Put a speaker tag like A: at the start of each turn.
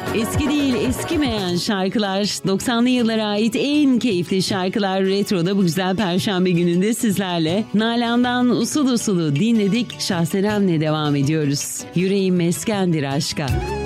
A: Eski değil, eskimeyen şarkılar, 90'lı yıllara ait en keyifli şarkılar Retro'da bu güzel perşembe gününde sizlerle. Nalan'dan Usul Usul'u dinledik, Şahseren'le devam ediyoruz. Yüreğim meskendir aşka.